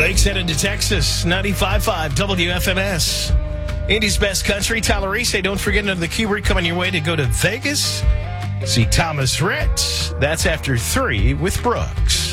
Lakes headed to Texas, 95.5 WFMS. Indy's best country, Tyler Reese. Don't forget another keyword coming your way to go to Vegas. See Thomas Rhett. That's after 3 with Brooks.